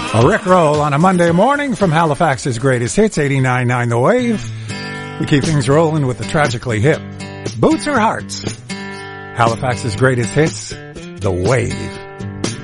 A Rickroll on a Monday morning from Halifax's greatest hits, 89.9 The Wave. We keep things rolling with the tragically hip Boots or Hearts. Halifax's greatest hits, The Wave.